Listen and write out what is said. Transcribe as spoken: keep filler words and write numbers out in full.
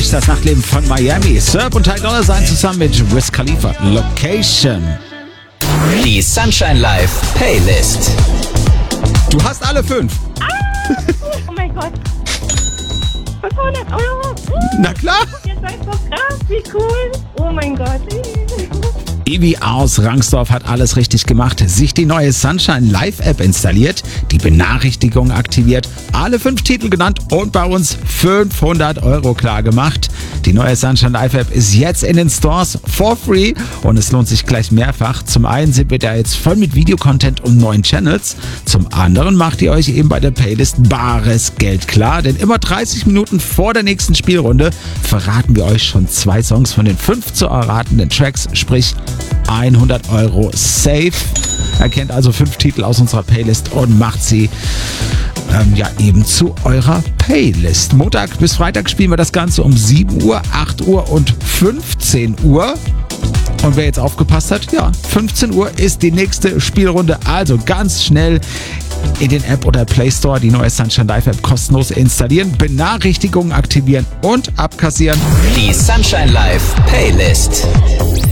sich das Nachtleben von Miami. Surf und Ty Dolla Sign zusammen mit Wiz Khalifa. Location. Die Sunshine Live Playlist. Du hast alle fünf. Ah, oh mein Gott. fünfhundert Euro. Na klar. Ihr seid so krass, wie cool. Oh mein Gott. Ivi aus Rangsdorf hat alles richtig gemacht. Sich die neue Sunshine Live App installiert, die Benachrichtigung aktiviert, alle fünf Titel genannt und bei uns fünfhundert Euro klar gemacht. Die neue Sunshine Live App ist jetzt in den Stores for free und es lohnt sich gleich mehrfach. Zum einen sind wir da jetzt voll mit Videocontent und neuen Channels. Zum anderen macht ihr euch eben bei der Playlist bares Geld klar, denn immer dreißig Minuten vor der nächsten Spielrunde verraten wir euch schon zwei Songs von den fünf zu erratenden Tracks, sprich hundert Euro safe. Erkennt also fünf Titel aus unserer Playlist und macht sie ähm, ja eben zu eurer Playlist. Montag bis Freitag spielen wir das Ganze um sieben Uhr, acht Uhr und fünfzehn Uhr. Und wer jetzt aufgepasst hat, ja, fünfzehn Uhr ist die nächste Spielrunde. Also ganz schnell in den App oder Play Store die neue Sunshine Live App kostenlos installieren, Benachrichtigungen aktivieren und abkassieren. Die Sunshine Live Playlist.